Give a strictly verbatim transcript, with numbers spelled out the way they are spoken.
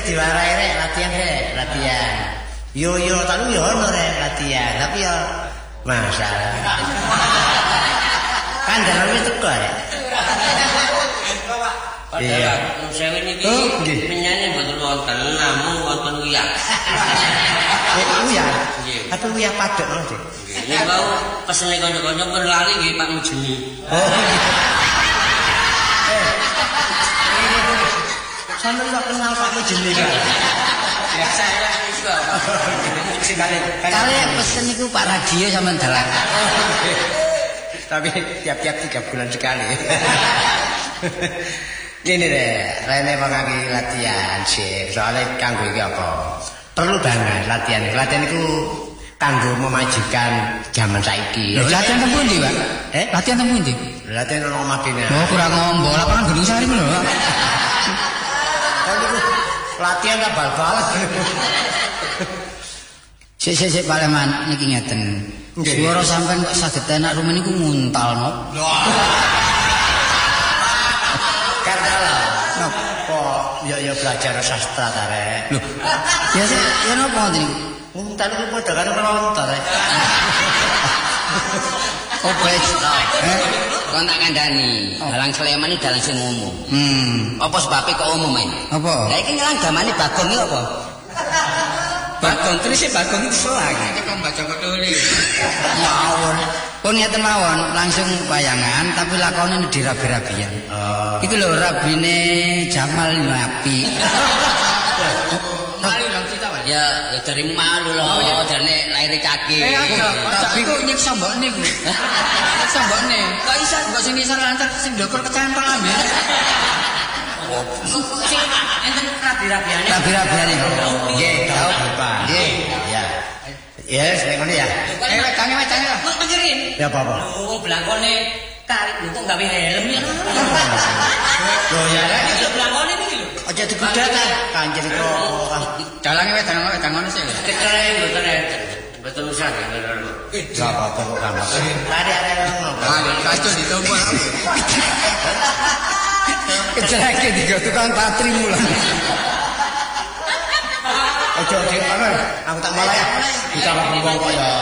diwarai rek latihan rek, latihan. Yo yo tak lu yo ono rek latihan, tapi yo masalah. Kan dalam itu kok rek. Padahal sewu niki penyanyi mboten wonten, namung wonten uyah. Uyah. Apa uyah padhek lho, Dik. Nggih, niku pesene kanca-kanca pun lali nggih Pak Mujeni. Oh. Sampai nggak kenal Pak Mujeni kan? Ya saya juga. Sekali. Kali pesen itu Pak Radio sama dalan. Tapi tiap-tiap tiga bulan sekali. Ini deh, Rene pengagi latihan sih. Soalnya kanggo iki apa? Perlu banget latihan. Latihan itu kanggo memajukan zaman saiki. Latihan teng pundi, Pak? Eh? Latihan teng pundi? Latihan nang omah dene. Oh, kurang ngombo. Lapangan Gunung Sari lho, Pak. Latihan tak bal-balan. Sik sik sik Pak Leman niki ngeten. Suara sampean kok saged enak rumen niku nguntal no. Karena lah. Kok ya ya belajar sastra ta rek. Lho. Ya sik ya napa niku? Nguntal iku padha karo kelontor rek. Oh, baik. Eh, kon tak kandhani. Dalang Sleman iki dalang sing umum. Hmm. Apa sebabe kok umum ae? Apa? Lah iki nyelang gamane Bagong iki apa? Bagong terus Bagong itu lagi. Iki kok baca ketuli. Mawon. Pun ngeten mawon, langsung wayangan tapi lakone dirabi-rabian. Oh. Iki lho rabine Jamal Nabi. Malu lang kita wae. Ya, ya dari malu loh, jarene lahir kaki. Eh, tapi kok nyiksa mbokne ku. Nyiksa mbokne. Kok iso mbok sing isor lancar sing ndokur kecantol ambe. Enten rabi-rabiane. Rabi-rabiane. Nggih, tau Bapak. Nggih. Ya. Ya, sing ngene ya. Eh, wedange wedange lah. Kok pengirin? Ya apa-apa. Wong blangkone tarik kok gawe helm ya. Loh ya rek. Iki blangkone iki lho. Aja digudak ta, kanjeng kok. Dalange wedang wedang ngono sih. Keren mboten enten. Mboten usah ya. Gak apa-apa kok gampang. Tadi ada ngono. Ah, kacau ditompok. Kecelake digo tukang patri mulan. Ojo ojo ana, aku tak malah ya. Kita wong kok ya